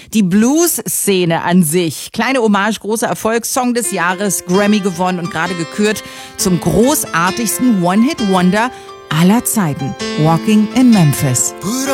Die Blues-Szene an sich. Kleine Hommage, großer Erfolg, Song des Jahres, Grammy gewonnen und gerade gekürt zum großartigsten One-Hit-Wonder aller Zeiten. Walking in Memphis.